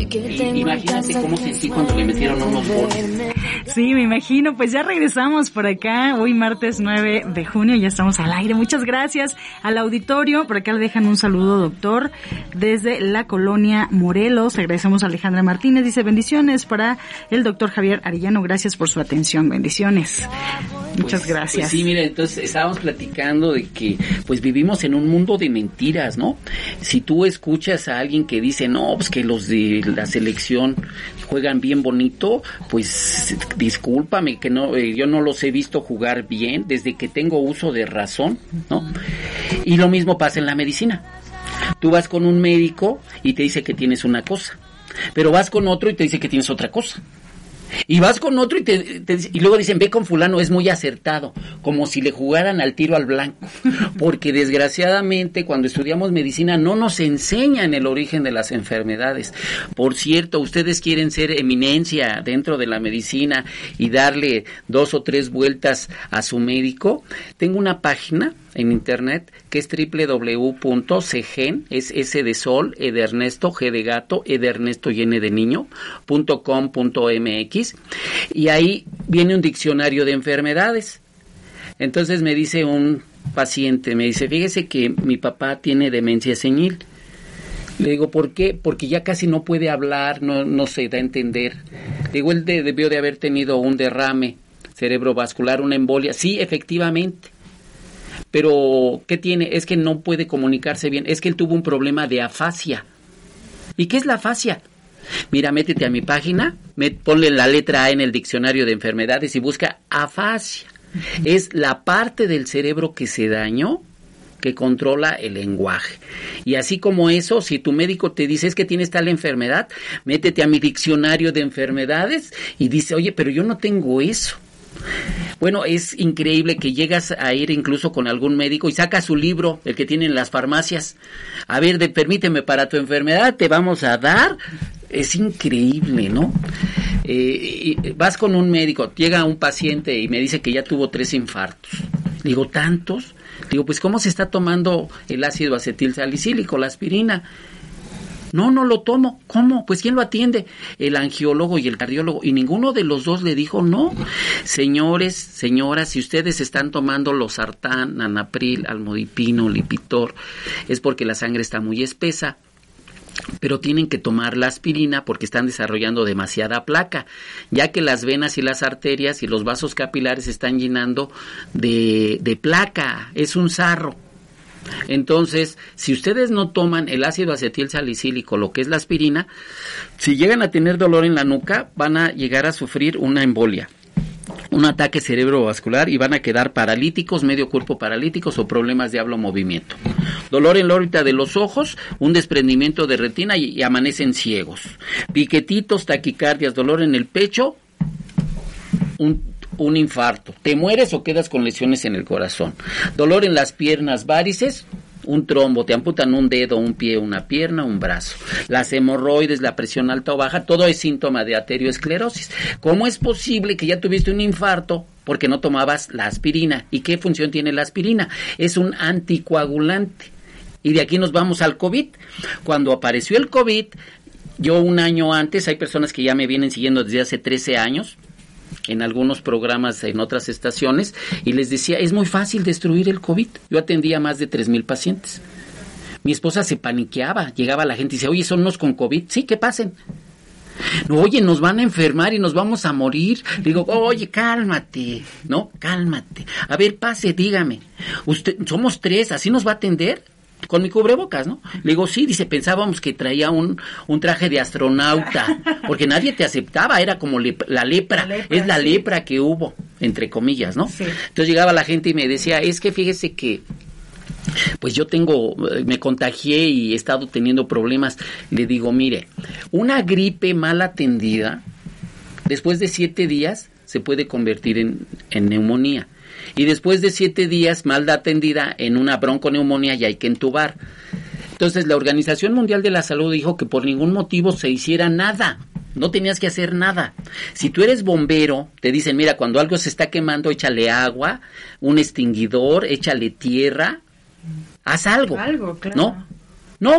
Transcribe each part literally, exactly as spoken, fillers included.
Y, imagínate cómo sentí cuando le metieron unos goles. Sí, me imagino. Pues ya regresamos por acá, hoy martes nueve de junio, ya estamos al aire. Muchas gracias al auditorio. Por acá le dejan un saludo, doctor, desde la colonia Morelos. Agradecemos a Alejandra Martínez, dice bendiciones para el doctor Javier Arellano. Gracias por su atención, bendiciones. Muchas pues, gracias. Pues sí, mira, entonces estábamos platicando de que pues vivimos en un mundo de mentiras, ¿no? Si tú escuchas a alguien que dice, no, pues que los de la selección juegan bien bonito, pues discúlpame que no, eh, yo no los he visto jugar bien desde que tengo uso de razón, ¿no? Y lo mismo pasa en la medicina. Tú vas con un médico y te dice que tienes una cosa, pero vas con otro y te dice que tienes otra cosa. Y vas con otro y te, te y luego dicen, ve con fulano, es muy acertado, como si le jugaran al tiro al blanco, porque desgraciadamente cuando estudiamos medicina no nos enseñan el origen de las enfermedades. Por cierto, ustedes quieren ser eminencia dentro de la medicina y darle dos o tres vueltas a su médico. Tengo una página en internet que es doble u doble u doble u punto segen, es S de sol, E de Ernesto, G de gato, E de Ernesto y N de niño, punto com punto m x, y ahí viene un diccionario de enfermedades. Entonces me dice un paciente, me dice, fíjese que mi papá tiene demencia senil. Le digo, ¿por qué? Porque ya casi no puede hablar, no, no se da a entender. Le digo, él de, debió de haber tenido un derrame cerebrovascular, una embolia. Sí, efectivamente. Pero, ¿qué tiene? Es que no puede comunicarse bien. Es que él tuvo un problema de afasia. ¿Y qué es la afasia? Mira, métete a mi página, met, ponle la letra A en el diccionario de enfermedades y busca afasia. Es la parte del cerebro que se dañó, que controla el lenguaje. Y así como eso, si tu médico te dice es que tienes tal enfermedad, métete a mi diccionario de enfermedades y dice, oye, pero yo no tengo eso. Bueno, es increíble que llegas a ir incluso con algún médico y saca su libro, el que tienen las farmacias. A ver, de, permíteme, para tu enfermedad te vamos a dar. Es increíble, ¿no? Eh, y vas con un médico, llega un paciente y me dice que ya tuvo tres infartos. Digo, ¿tantos? Digo, pues ¿cómo se está tomando el ácido acetilsalicílico, la aspirina? No, no lo tomo. ¿Cómo? Pues ¿quién lo atiende? El angiólogo y el cardiólogo. Y ninguno de los dos le dijo no. Señores, señoras, si ustedes están tomando losartán, nanapril, almodipino, lipitor, es porque la sangre está muy espesa. Pero tienen que tomar la aspirina porque están desarrollando demasiada placa, ya que las venas y las arterias y los vasos capilares se están llenando de, de placa. Es un sarro. Entonces, si ustedes no toman el ácido acetilsalicílico, lo que es la aspirina, si llegan a tener dolor en la nuca, van a llegar a sufrir una embolia, un ataque cerebrovascular y van a quedar paralíticos, medio cuerpo paralíticos o problemas de habla o movimiento. Dolor en la órbita de los ojos, un desprendimiento de retina y, y amanecen ciegos. Piquetitos, taquicardias, dolor en el pecho, un un infarto, te mueres o quedas con lesiones en el corazón, dolor en las piernas, varices, un trombo, te amputan un dedo, un pie, una pierna, un brazo, las hemorroides, la presión alta o baja, todo es síntoma de arteriosclerosis. ¿Cómo es posible que ya tuviste un infarto porque no tomabas la aspirina? ¿Y qué función tiene la aspirina? Es un anticoagulante. Y de aquí nos vamos al COVID. Cuando apareció el COVID, yo un año antes, hay personas que ya me vienen siguiendo desde hace trece años, en algunos programas en otras estaciones, y les decía, es muy fácil destruir el COVID. Yo atendía a más de tres mil pacientes. Mi esposa se paniqueaba, llegaba la gente y decía, oye, ¿son unos con COVID? Sí, que pasen. No, oye, nos van a enfermar y nos vamos a morir. Digo, oye, cálmate, ¿no? Cálmate. A ver, pase, dígame. Usted, somos tres, ¿así nos va a atender? Con mi cubrebocas, ¿no? Le digo, sí, dice, pensábamos que traía un, un traje de astronauta, porque nadie te aceptaba, era como le, la lepra, la lepra es la sí. lepra que hubo, entre comillas, ¿no? Sí. Entonces llegaba la gente y me decía, es que fíjese que, pues yo tengo, me contagié y he estado teniendo problemas. Le digo, mire, una gripe mal atendida, después de siete días, se puede convertir en, en neumonía. Y después de siete días mal atendida en una bronconeumonía y hay que entubar. Entonces la Organización Mundial de la Salud dijo que por ningún motivo se hiciera nada. No tenías que hacer nada. Si tú eres bombero, te dicen, mira, cuando algo se está quemando, échale agua, un extinguidor, échale tierra, haz algo. Algo, claro. No, no.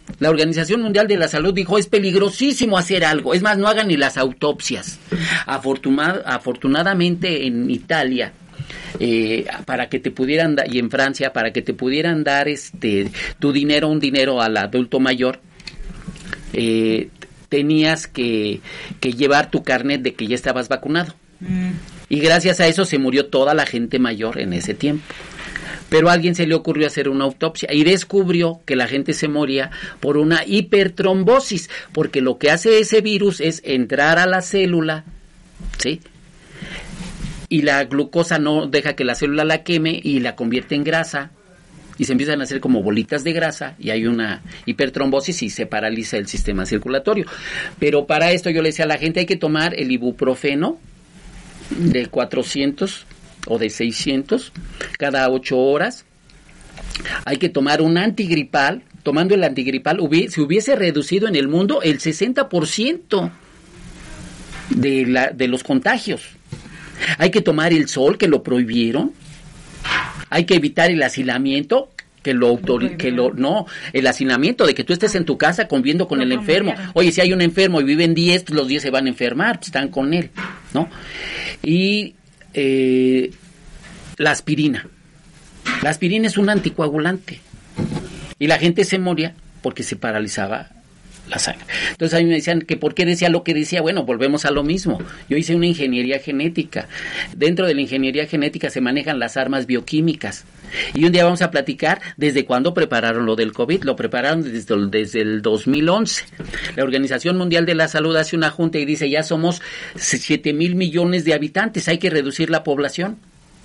La Organización Mundial de la Salud dijo, es peligrosísimo hacer algo. Es más, no hagan ni las autopsias. Afortunad, afortunadamente en Italia, eh, para que te pudieran dar, y en Francia, para que te pudieran dar este tu dinero, un dinero al adulto mayor, eh, tenías que, que llevar tu carnet de que ya estabas vacunado. Mm. Y gracias a eso se murió toda la gente mayor en ese tiempo. Pero a alguien se le ocurrió hacer una autopsia y descubrió que la gente se moría por una hipertrombosis, porque lo que hace ese virus es entrar a la célula, ¿sí? Y la glucosa no deja que la célula la queme y la convierte en grasa, y se empiezan a hacer como bolitas de grasa, y hay una hipertrombosis y se paraliza el sistema circulatorio. Pero para esto yo le decía a la gente, hay que tomar el ibuprofeno de cuatrocientos o de seiscientos cada ocho horas. Hay que tomar un antigripal. Tomando el antigripal hubi- se hubiese reducido en el mundo el sesenta por ciento de, la, de los contagios. Hay que tomar el sol, que lo prohibieron. Hay que evitar el hacinamiento, que lo autori- que lo no, el hacinamiento de que tú estés en tu casa conviviendo con el enfermo. Oye, si hay un enfermo y viven diez, los diez se van a enfermar, están con él, ¿no? Y eh, la aspirina. La aspirina es un anticoagulante. Y la gente se moría porque se paralizaba la sangre. Entonces a mí me decían que por qué decía lo que decía. Bueno, volvemos a lo mismo. Yo hice una ingeniería genética. Dentro de la ingeniería genética se manejan las armas bioquímicas. Y un día vamos a platicar desde cuándo prepararon lo del COVID. Lo prepararon desde, desde el dos mil once. La Organización Mundial de la Salud hace una junta y dice, ya somos siete mil millones de habitantes, hay que reducir la población.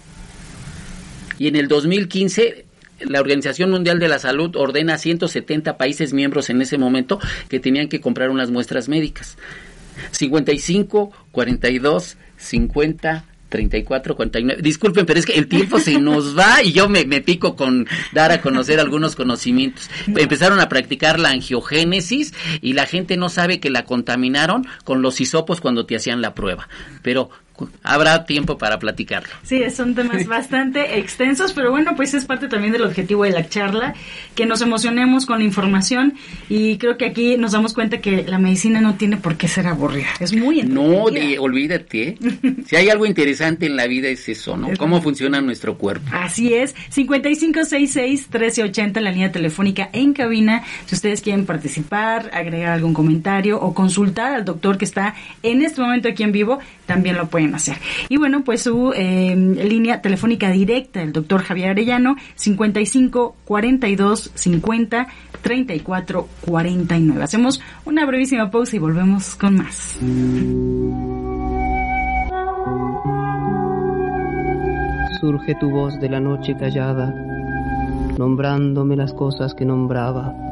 Y en el dos mil quince... la Organización Mundial de la Salud ordena a ciento setenta países miembros en ese momento que tenían que comprar unas muestras médicas. cincuenta y cinco, cuarenta y dos, cincuenta, treinta y cuatro, cuarenta y nueve. Disculpen, pero es que el tiempo se nos va y yo me, me pico con dar a conocer algunos conocimientos. Empezaron a practicar la angiogénesis y la gente no sabe que la contaminaron con los hisopos cuando te hacían la prueba. Pero habrá tiempo para platicarlo. Sí, son temas bastante extensos, pero bueno, pues es parte también del objetivo de la charla, que nos emocionemos con la información, y creo que aquí nos damos cuenta que la medicina no tiene por qué ser aburrida, es muy entretenida. No, de, olvídate, si hay algo interesante en la vida es eso, ¿no? Cómo funciona nuestro cuerpo. Así es, cincuenta y cinco sesenta y seis, trece ochenta, la línea telefónica en cabina, si ustedes quieren participar, agregar algún comentario o consultar al doctor que está en este momento aquí en vivo, también lo pueden hacer. Y bueno, pues su eh, línea telefónica directa del doctor Javier Arellano, cincuenta y cinco, cuarenta y dos, cincuenta, treinta y cuatro, cuarenta y nueve. Hacemos una brevísima pausa y volvemos con más. Surge tu voz de la noche callada, nombrándome las cosas que nombraba.